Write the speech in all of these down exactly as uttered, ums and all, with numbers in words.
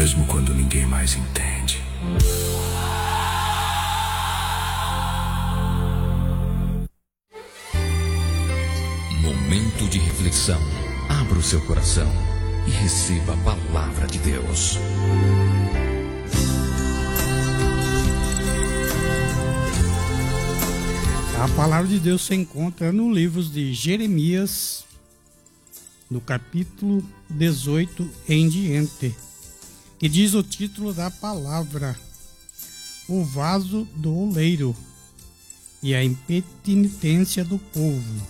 mesmo quando ninguém mais entende. Momento de reflexão. Abra o seu coração e receba a palavra de Deus. A palavra de Deus se encontra no livro de Jeremias, no capítulo dezoito em diante, que diz o título da palavra: O vaso do oleiro e a impenitência do povo.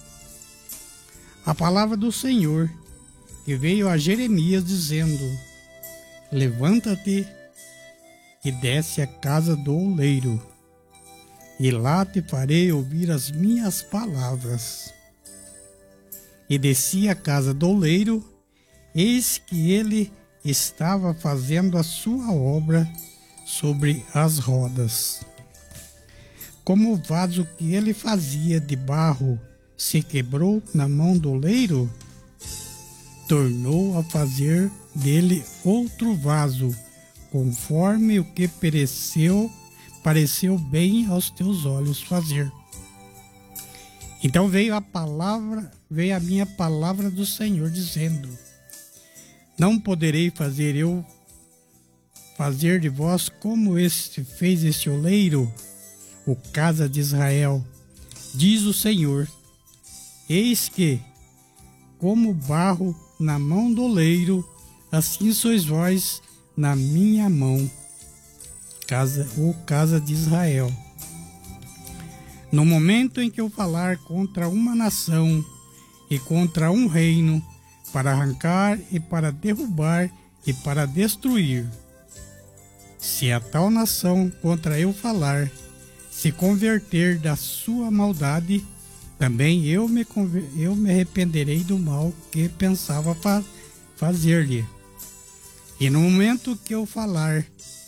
A palavra do Senhor que veio a Jeremias dizendo: Levanta-te e desce à casa do oleiro, e lá te farei ouvir as minhas palavras. E desci à casa do oleiro, eis que ele estava fazendo a sua obra sobre as rodas. Como o vaso que ele fazia de barro se quebrou na mão do oleiro, tornou a fazer dele outro vaso, conforme o que pereceu, pareceu bem aos teus olhos fazer. Então veio a palavra, veio a minha palavra do Senhor dizendo: Não poderei fazer eu fazer de vós como este fez este oleiro, o casa de Israel, diz o Senhor. Eis que, como barro na mão do oleiro, assim sois vós na minha mão, casa, ou casa de Israel. No momento em que eu falar contra uma nação e contra um reino, para arrancar e para derrubar e para destruir, se a tal nação contra eu falar se converter da sua maldade, também eu me, eu me arrependerei do mal que pensava fa fazer-lhe. E no momento que eu falar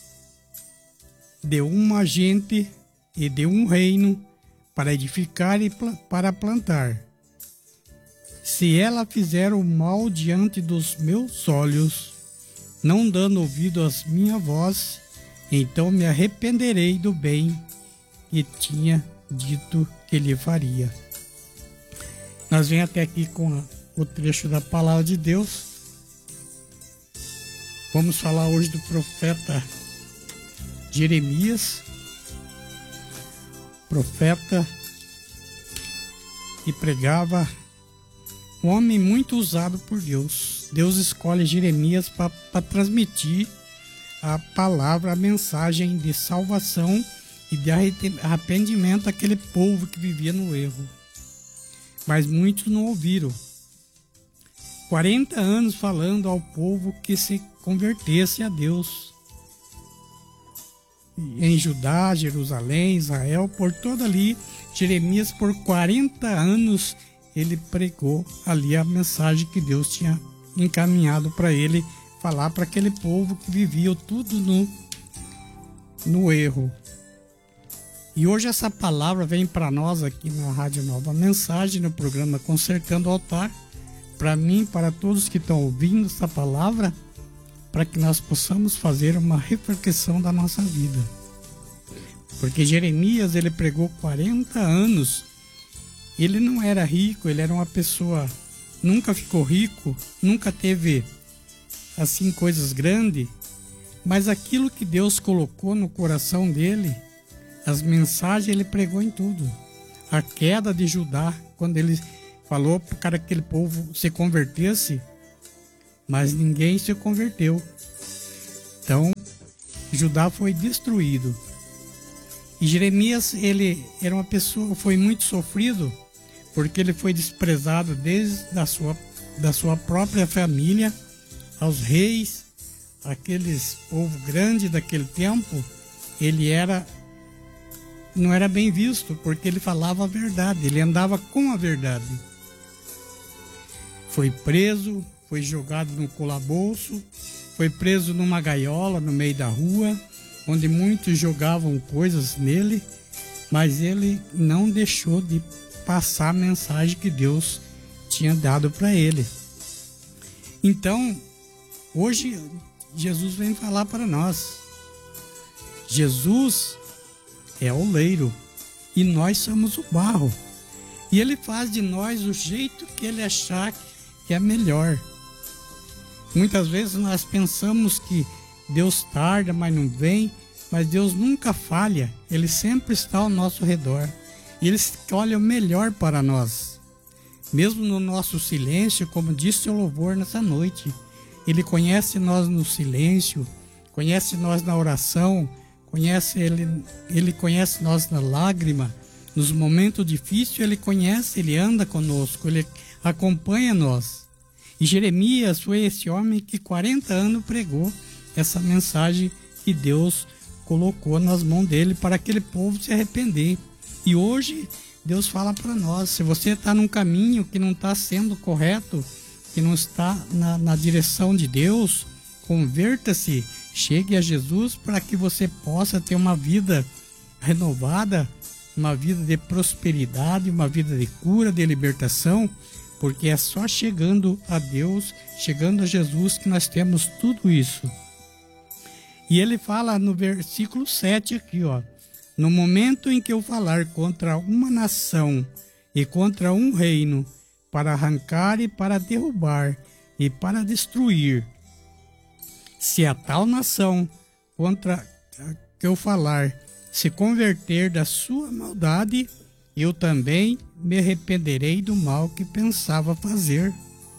de uma gente e de um reino para edificar e pl para plantar, se ela fizer o mal diante dos meus olhos, não dando ouvido às minha voz, então me arrependerei do bem que tinha dito que lhe faria. Nós vem até aqui com o trecho da palavra de Deus. Vamos falar hoje do profeta Jeremias, profeta que pregava, um homem muito usado por Deus. Deus escolhe Jeremias para transmitir a palavra, a mensagem de salvação e de arrependimento àquele povo que vivia no erro. Mas muitos não ouviram. quarenta anos falando ao povo que se convertesse a Deus. Em Judá, Jerusalém, Israel, por todo ali, Jeremias por quarenta anos ele pregou ali a mensagem que Deus tinha encaminhado para ele falar para aquele povo que vivia tudo no, no erro. E hoje essa palavra vem para nós aqui na Rádio Nova Mensagem, no programa Consertando o Altar, para mim, para todos que estão ouvindo essa palavra, para que nós possamos fazer uma reflexão da nossa vida. Porque Jeremias, ele pregou quarenta anos, ele não era rico, ele era uma pessoa, nunca ficou rico, nunca teve, assim, coisas grandes, mas aquilo que Deus colocou no coração dele, as mensagens ele pregou em tudo. A queda de Judá, quando ele falou para que aquele povo se convertesse, mas ninguém se converteu. Então, Judá foi destruído. E Jeremias, ele era uma pessoa, foi muito sofrido, porque ele foi desprezado desde a sua, da sua própria família, aos reis, aqueles povo grande daquele tempo. Ele era não era bem visto, porque ele falava a verdade, ele andava com a verdade. Foi preso, foi jogado no calabouço, foi preso numa gaiola no meio da rua, onde muitos jogavam coisas nele, mas ele não deixou de passar a mensagem que Deus tinha dado para ele. Então, hoje Jesus vem falar para nós. Jesus é o oleiro e nós somos o barro. E ele faz de nós o jeito que ele achar que é melhor. Muitas vezes nós pensamos que Deus tarda, mas não vem, mas Deus nunca falha. Ele sempre está ao nosso redor. E ele escolhe o melhor para nós. Mesmo no nosso silêncio, como disse o louvor nessa noite, ele conhece nós no silêncio, conhece nós na oração, conhece ele, ele conhece nós na lágrima. Nos momentos difíceis ele conhece, ele anda conosco, ele acompanha nós. E Jeremias foi esse homem que quarenta anos pregou essa mensagem que Deus colocou nas mãos dele para aquele povo se arrepender. E hoje Deus fala para nós, se você está num caminho que não está sendo correto, que não está na, na direção de Deus, converta-se, chegue a Jesus para que você possa ter uma vida renovada, uma vida de prosperidade, uma vida de cura, de libertação, porque é só chegando a Deus, chegando a Jesus que nós temos tudo isso. E ele fala no versículo sete aqui, ó, no momento em que eu falar contra uma nação e contra um reino, para arrancar e para derrubar e para destruir, se a tal nação contra que eu falar se converter da sua maldade, eu também me arrependerei do mal que pensava fazer.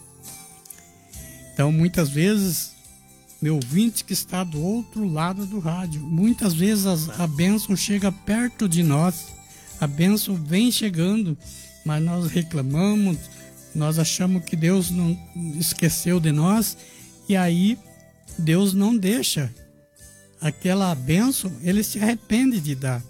Então, muitas vezes, meu ouvinte que está do outro lado do rádio, muitas vezes a, a bênção chega perto de nós, a bênção vem chegando, mas nós reclamamos, nós achamos que Deus não esqueceu de nós, e aí Deus não deixa aquela bênção, ele se arrepende de dar.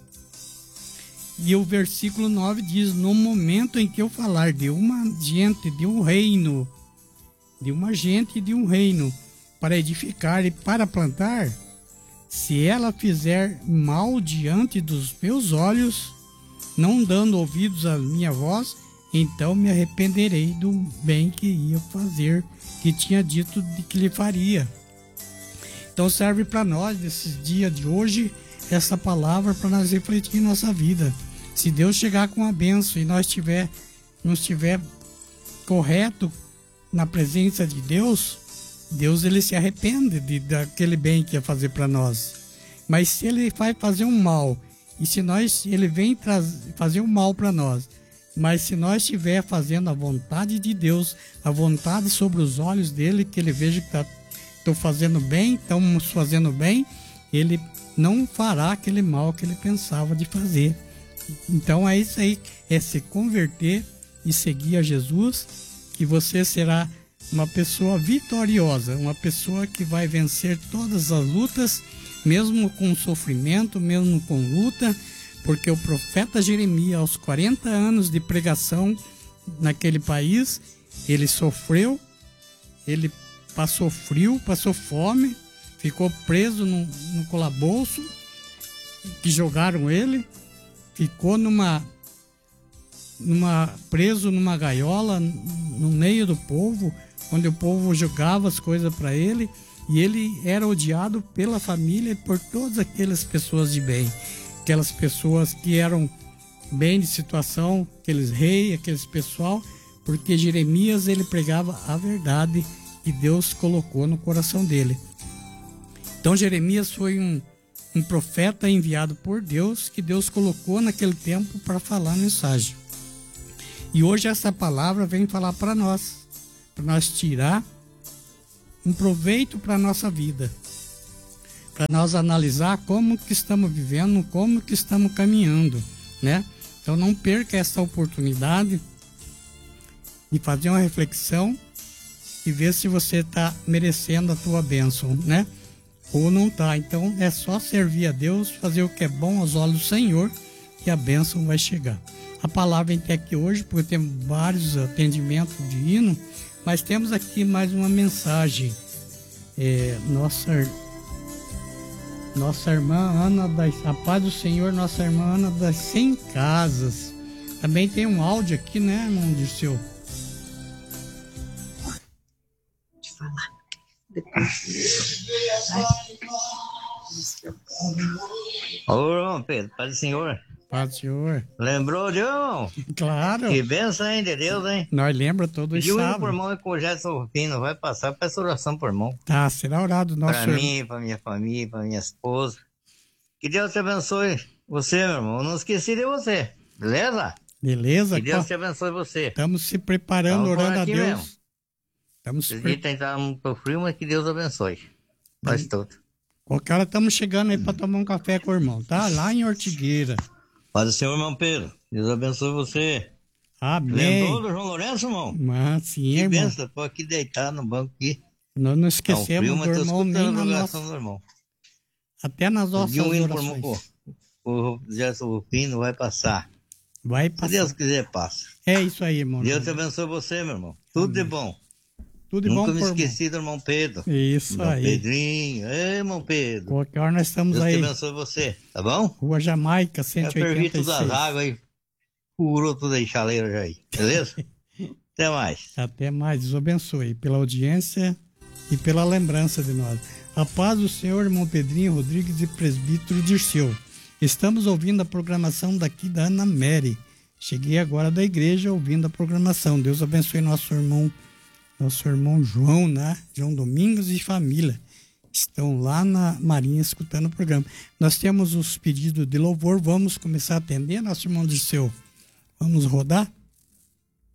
E o versículo nove diz, no momento em que eu falar de uma gente, de um reino, de uma gente e de um reino, para edificar e para plantar, se ela fizer mal diante dos meus olhos, não dando ouvidos à minha voz, então me arrependerei do bem que ia fazer, que tinha dito de que lhe faria. Então serve para nós, nesses dias de hoje, essa palavra para nós refletir em nossa vida. Se Deus chegar com a bênção e nós tiver, não estiver correto na presença de Deus, Deus ele se arrepende de, daquele bem que ia fazer para nós. Mas se ele vai fazer um mal, e se nós, ele vem trazer, fazer um mal para nós, mas se nós estiver fazendo a vontade de Deus, a vontade sobre os olhos dele, que ele veja que está estou fazendo bem, estamos fazendo bem, ele não fará aquele mal que ele pensava de fazer. Então é isso aí, é se converter e seguir a Jesus, que você será uma pessoa vitoriosa, uma pessoa que vai vencer todas as lutas, mesmo com sofrimento, mesmo com luta, porque o profeta Jeremias, aos quarenta anos de pregação naquele país, ele sofreu, ele passou frio, passou fome, ficou preso no, no calabouço que jogaram ele, ficou numa, numa, preso numa gaiola no meio do povo, onde o povo jogava as coisas para ele, e ele era odiado pela família e por todas aquelas pessoas de bem, aquelas pessoas que eram bem de situação, aqueles reis, aqueles pessoal, porque Jeremias ele pregava a verdade que Deus colocou no coração dele. Então Jeremias foi um, um profeta enviado por Deus, que Deus colocou naquele tempo para falar a mensagem. E hoje essa palavra vem falar para nós, para nós tirar um proveito para a nossa vida, para nós analisar como que estamos vivendo, como que estamos caminhando, né? Então não perca essa oportunidade de fazer uma reflexão e ver se você está merecendo a tua bênção, né? Ou não está. Então é só servir a Deus, fazer o que é bom aos olhos do Senhor, que a bênção vai chegar. A palavra vem até aqui hoje, porque temos vários atendimentos de hino, mas temos aqui mais uma mensagem. É, nossa, nossa irmã Ana das... A paz do Senhor, nossa irmã Ana das cem casas. Também tem um áudio aqui, né, irmão Dirceu? Falar. Ô, irmão Pedro, Paz do Senhor. Paz do Senhor. Lembrou, João? Claro. Que benção, hein, de Deus, hein? Nós lembramos todos os Pediu sábados. por irmão e com o Gerson Rufino, vai passar, peça oração por irmão. Tá, será orado nosso Pra mim, pra minha família, pra minha esposa. Que Deus te abençoe você, meu irmão. Eu não esqueci de você, beleza? Beleza? Que Deus Qual- te abençoe você. Estamos se preparando, Tamo por orando a aqui Deus. mesmo. Estamos se Esse pre... dia tentar muito frio, mas que Deus abençoe. Nós todos. Qualquer hora estamos chegando aí para tomar um café com o irmão, tá? Lá em Ortigueira. Paz do Senhor, irmão Pedro. Deus abençoe você. Amém. Lembrou do João Lourenço, irmão? Mas sim, Que irmão. benção, tô aqui deitado no banco aqui. Nós não Tá um esquecemos frio, mas do tô irmão nem escutando a na pregação nossa, do irmão. até nas nossas E um hino por irmão, orações. pô. O Gerson Rufino vai passar. Vai Se passar. Deus quiser, passa. É isso aí, irmão. Deus te abençoe você, meu irmão. Tudo de bom. Tudo de Nunca bom me por irmão. esqueci do irmão Pedro. Isso Irmão aí. Pedrinho. Ei, irmão Pedro. Qualquer hora nós estamos Deus te aí. abençoe você, tá bom? Rua Jamaica, Já cento e fervi oitenta e todas as seis. águas aí. Curou tudo aí, chaleira já aí. Beleza? Até mais. Até mais. Deus abençoe pela audiência e pela lembrança de nós. A paz do Senhor, irmão Pedrinho Rodrigues e presbítero Dirceu. Estamos ouvindo a programação daqui da Ana Mary. Cheguei agora da igreja ouvindo a programação. Deus abençoe nosso irmão, nosso irmão João, né? João Domingos e família. Estão lá na Marinha escutando o programa. Nós temos os pedidos de louvor. Vamos começar a atender, nosso irmão Dirceu. Vamos rodar?